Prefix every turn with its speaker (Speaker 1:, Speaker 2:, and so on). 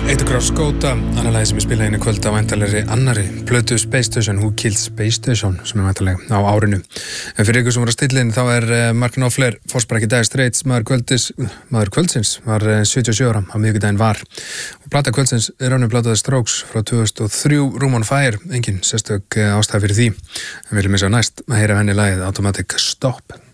Speaker 1: Across Skóta, annar lagi sem ég spila einu kvöld á væntanlegri annarri plötu Space Station, Who Killed Space Station, sem væntanleg á árinu. En fyrir ykkur sem voru að stilla inn, þá Mark Knopfler, fórsprakki Dire Straits, maður kvöldsins, var 77 ára á miðvikudaginn var. Og plata kvöldsins önnur plata The Strokes frá 2003, Room on Fire, engin sérstök ástæða fyrir því. En við viljum næst að heyra henni lagið Automatic Stop.